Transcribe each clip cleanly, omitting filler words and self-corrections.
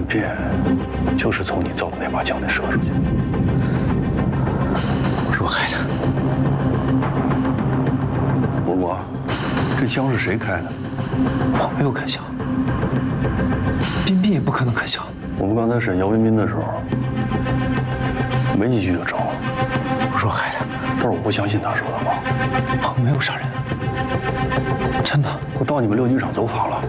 片就是从你造的那把枪里射出去， 是我开的。 伯伯，这枪是谁开的？ 我没有开枪，彬彬也不可能开枪。 我们刚才审姚彬彬的时候，没几句就着了。 是我开的， 但是我不相信他说的话。 我没有杀人，真的。 我到你们六局场走访了，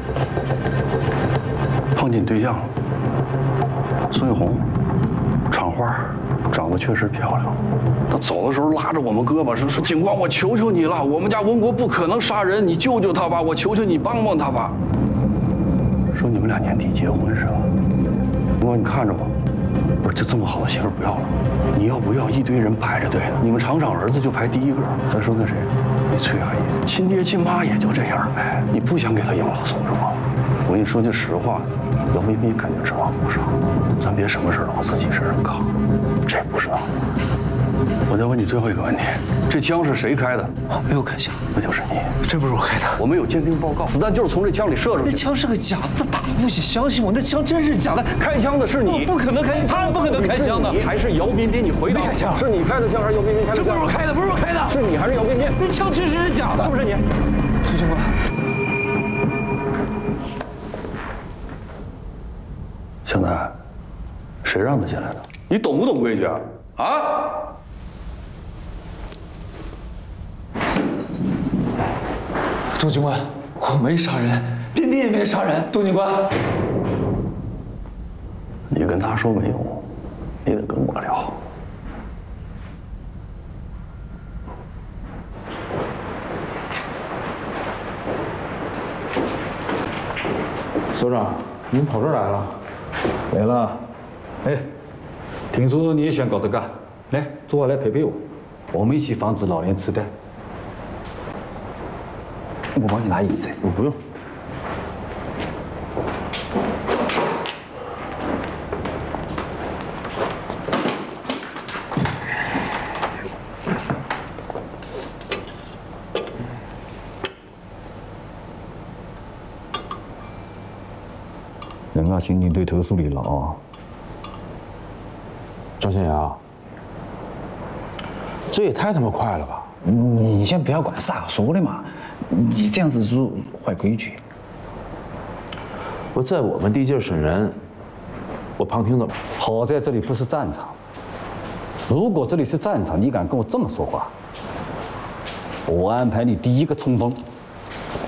碰见你对象了，孙玉红，厂花，长得确实漂亮。他走的时候拉着我们胳膊说：“警官，我求求你了，我们家文国不可能杀人，你救救他吧，我求求你帮帮他吧。”说你们俩年底结婚是吧？我说你看着吧，我说就这么好的媳妇不要了，你要不要？一堆人排着队呢，你们厂长儿子就排第一个。再说那谁，那崔阿姨，亲爹亲妈也就这样呗，你不想给他养老送终吗？我跟你说句实话，姚彬彬肯定指望不上，咱别什么事都往自己身上扛，这不是闹着玩的。我再问你最后一个问题，这枪是谁开的？ 我没有开枪， 那就是你， 真不是我开的。 我们有鉴定报告，子弹就是从这枪里射出去。 那枪是个假的，他打不起，相信我，那枪真是假的。 开枪的是你， 我不可能开，他不可能开枪的。 你还是姚彬彬？你回答。 没开枪， 是你开的枪还是姚彬彬开的枪？ 这不是我开的，不是我开的。 是你还是姚彬彬？ 那枪确实是假的， 是不是你？ 朱警官， 湘南，谁让他进来的？你懂不懂规矩啊？啊？ 杜警官，我没杀人，彬彬也没杀人。杜警官， 你跟他说没用，你得跟我聊。 所长，您跑这儿来了？ 来了。哎，听说你也想搞这个，来，坐下来陪陪我，我们一起防止老年痴呆。 我帮你拿椅子。 我不用。 人家刑警队投诉你了啊， 张先阳，这也太他妈快了吧！ 你先不要管是咋说的嘛，你这样子是坏规矩。 我在我们地界审人，我旁听怎么？ 好在这里不是战场。如果这里是战场，你敢跟我这么说话，我安排你第一个冲锋。